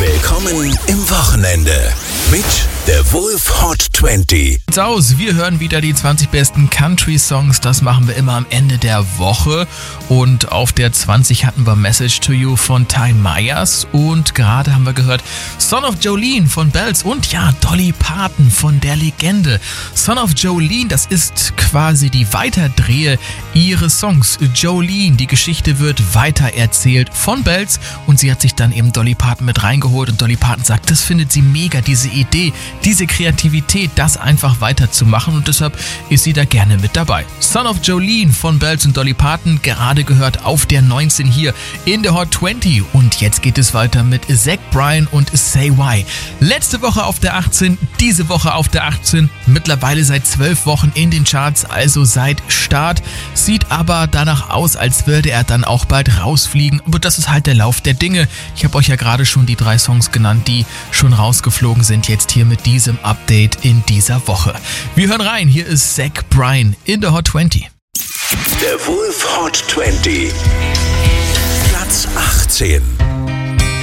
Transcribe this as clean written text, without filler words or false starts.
Willkommen im Wochenende mit der Wolf Hot 20. Aus, wir hören wieder die 20 besten Country-Songs. Das machen wir immer am Ende der Woche. Und auf der 20 hatten wir Message to You von Ty Myers. Und gerade haben wir gehört Son of Jolene von Bells und ja, Dolly Parton von der Legende. Son of Jolene, das ist quasi die Weiterdrehe ihres Songs. Jolene, die Geschichte wird weitererzählt von Bells und sie hat sich dann eben Dolly Parton mit reingeholt und Dolly Parton sagt, das findet sie mega, diese Idee, diese Kreativität, das einfach weiterzumachen und deshalb ist sie da gerne mit dabei. Son of Jolene von Bells und Dolly Parton, gerade gehört auf der 19 hier in der Hot 20 und jetzt geht es weiter mit Zach Bryan und Say Why. Letzte Woche auf der 18, diese Woche auf der 18, mittlerweile seit 12 Wochen in den Charts, also seit Start, sieht aber danach aus, als würde er dann auch bald rausfliegen, aber das ist halt der Lauf der Dinge. Ich habe euch ja gerade schon die 3 Songs genannt, die schon rausgeflogen sind, jetzt hier mit diesem Update in dieser Woche. Wir hören rein, hier ist Zach Bryan in der Hot 20. Der Wolf Hot 20. Platz 18.